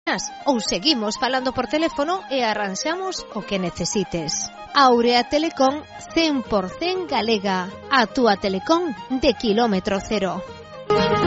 ou seguimos falando por teléfono e arranxamos o que necesites. Aurea Telecom 100% galega, a túa telecom de kilómetro cero.